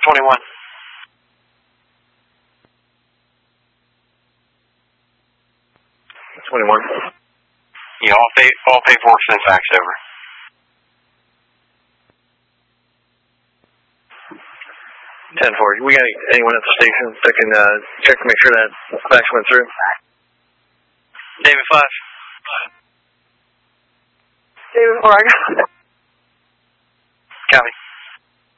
21. Yeah, all paperwork's been faxed over. 10-4. We got anyone at the station that can check to make sure that fax went through? David 5. David 4, I got it. Copy.